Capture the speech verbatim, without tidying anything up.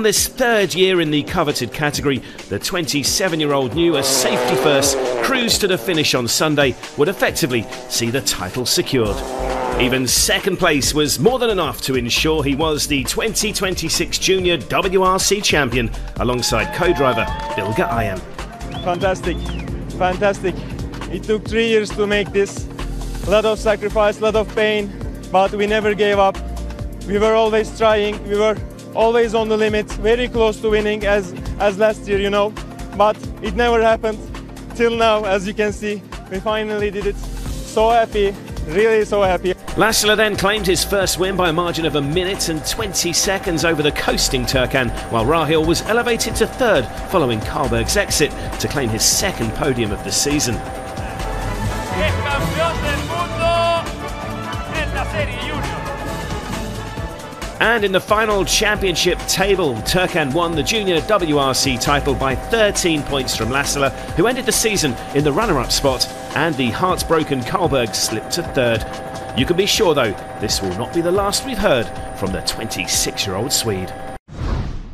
this third year in the coveted category, the twenty-seven-year-old knew a safety-first cruise to the finish on Sunday would effectively see the title secured. Even second place was more than enough to ensure he was the twenty twenty-six Junior W R C champion alongside co-driver Bilge Ayem. Fantastic, fantastic. It took three years to make this. A lot of sacrifice, a lot of pain, but we never gave up. We were always trying, we were always on the limit, very close to winning as, as last year, you know. But it never happened till now, as you can see. We finally did it. So happy, really so happy. Lassila then claimed his first win by a margin of a minute and twenty seconds over the coasting Turkan, while Rahil was elevated to third following Karlberg's exit to claim his second podium of the season. And in the final championship table, Turkan won the Junior W R C title by thirteen points from Lassila, who ended the season in the runner-up spot, and the hearts-broken Karlberg slipped to third. You can be sure, though, this will not be the last we've heard from the twenty-six-year-old Swede.